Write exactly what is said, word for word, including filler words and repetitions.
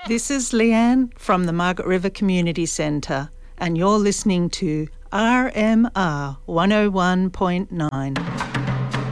This is Leanne from the Margaret River Community Centre, and you're listening to R M R one oh one point nine.